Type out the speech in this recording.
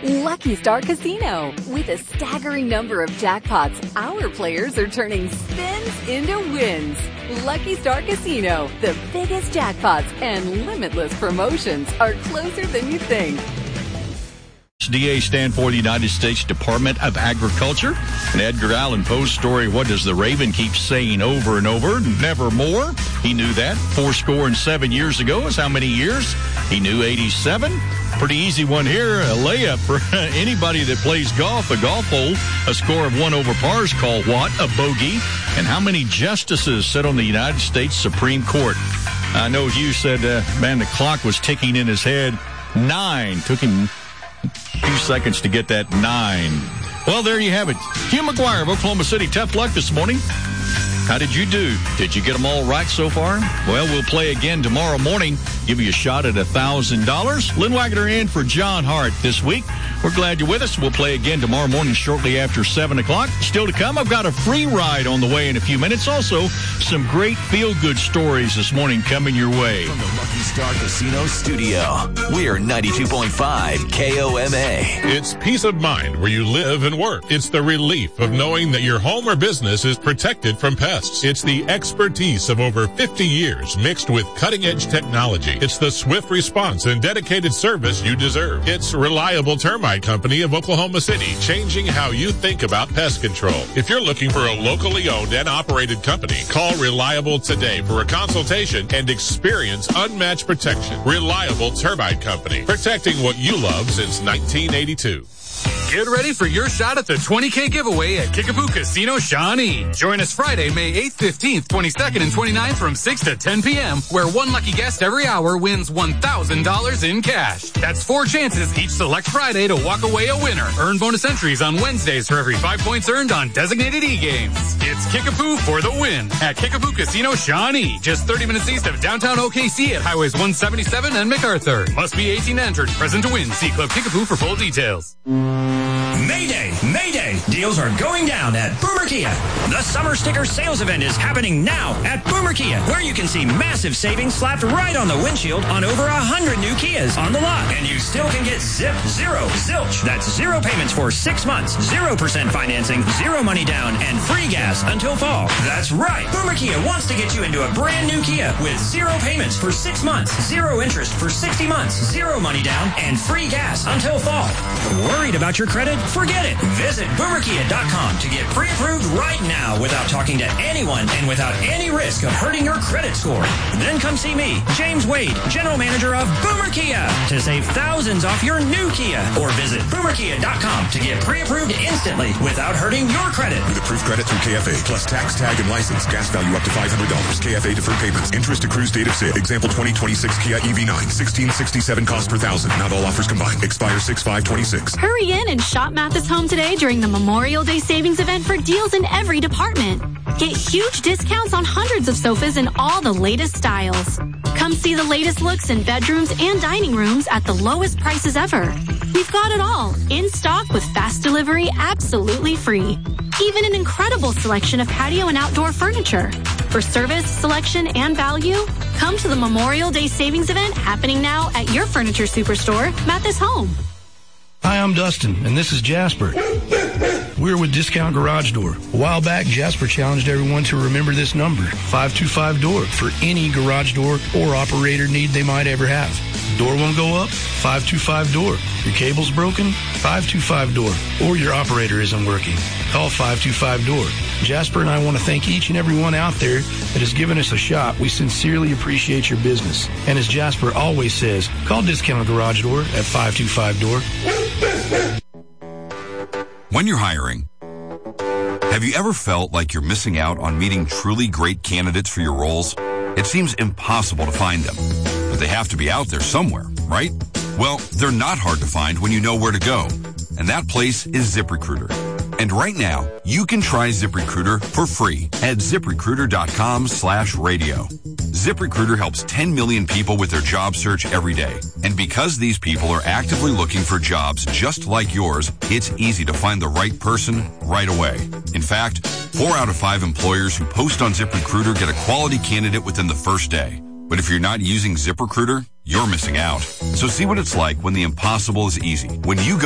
Lucky Star Casino. With a staggering number of jackpots, our players are turning spins into wins. Lucky Star Casino. The biggest jackpots and limitless promotions are closer than you think. USDA stand for the United States Department of Agriculture. An Edgar Allan Poe story, what does the raven keep saying over and over? Nevermore. He knew that. 7 years ago is how many years? He knew 87. Pretty easy one here. A layup for anybody that plays golf. A golf hole, a score of 1 over par is called what? A bogey. And how many justices sit on the United States Supreme Court? I know Hugh said, man, the clock was ticking in his head. 9. Took him a few seconds to get that 9. Well, there you have it. Hugh McGuire of Oklahoma City. Tough luck this morning. How did you do? Did you get them all right so far? Well, we'll play again tomorrow morning. Give you a shot at $1,000. Lynn Wagner in for John Hart this week. We're glad you're with us. We'll play again tomorrow morning shortly after 7 o'clock. Still to come, I've got a free ride on the way in a few minutes. Also, some great feel-good stories this morning coming your way. From the Lucky Star Casino studio, we're 92.5 KOMA. It's peace of mind where you live and work. It's the relief of knowing that your home or business is protected from pests. It's the expertise of over 50 years mixed with cutting-edge technology. It's the swift response and dedicated service you deserve. It's Reliable Termite Company of Oklahoma City, changing how you think about pest control. If you're looking for a locally owned and operated company, call Reliable today for a consultation and experience unmatched protection. Reliable Termite Company, protecting what you love since 1982. Get ready for your shot at the $20K giveaway at Kickapoo Casino Shawnee. Join us Friday, May 8th, 15th, 22nd, and 29th from 6 to 10 p.m., where one lucky guest every hour wins $1,000 in cash. That's 4 chances each select Friday to walk away a winner. Earn bonus entries on Wednesdays for every 5 points earned on designated e-games. It's Kickapoo for the win at Kickapoo Casino Shawnee, just 30 minutes east of downtown OKC at Highways 177 and MacArthur. Must be 18 and entered. Present to win. See Club Kickapoo for full details. Mayday! Mayday! Deals are going down at Boomer Kia. The summer sticker sales event is happening now at Boomer Kia, where you can see massive savings slapped right on the windshield on over 100 new Kias on the lot. And you still can get zip, zero, zilch. That's 0 payments for 6 months, 0% financing, 0 money down, and free gas until fall. That's right. Boomer Kia wants to get you into a brand new Kia with 0 payments for 6 months, 0 interest for 60 months, 0 money down, and free gas until fall. Worried about your credit? Forget it. Visit boomerkia.com to get pre-approved right now without talking to anyone and without any risk of hurting your credit score. Then come see me, James Wade, General Manager of Boomer Kia, to save thousands off your new Kia. Or visit boomerkia.com to get pre-approved instantly without hurting your credit. With approved credit through KFA, plus tax, tag, and license. Gas value up to $500. KFA deferred payments. Interest accrues date of sale. Example 2026 Kia EV9. $1,667 cost per thousand. Not all offers combined. Expire 6/5/26. Hurry in and shop Mathis Home today during the Memorial Day savings event for deals in every department. Get huge discounts on hundreds of sofas in all the latest styles. Come see the latest looks in bedrooms and dining rooms at the lowest prices ever. We've got it all in stock with fast delivery absolutely free. Even an incredible selection of patio and outdoor furniture. For service, selection, and value, come to the Memorial Day savings event happening now at your furniture superstore, Mathis Home. Hi, I'm Dustin, and this is Jasper. We're with Discount Garage Door. A while back, Jasper challenged everyone to remember this number, 525-DOOR, for any garage door or operator need they might ever have. Door won't go up? 525-DOOR. Your cable's broken? 525-DOOR. Or your operator isn't working? Call 525-DOOR. Jasper and I want to thank each and every one out there that has given us a shot. We sincerely appreciate your business. And as Jasper always says, call Discount Garage Door at 525-DOOR. When you're hiring, have you ever felt like you're missing out on meeting truly great candidates for your roles? It seems impossible to find them, but they have to be out there somewhere, right? Well, they're not hard to find when you know where to go, and that place is ZipRecruiter. And right now, you can try ZipRecruiter for free at ZipRecruiter.com/radio. ZipRecruiter helps 10 million people with their job search every day. And because these people are actively looking for jobs just like yours, it's easy to find the right person right away. In fact, 4 out of 5 employers who post on ZipRecruiter get a quality candidate within the first day. But if you're not using ZipRecruiter, you're missing out. So see what it's like when the impossible is easy. When you go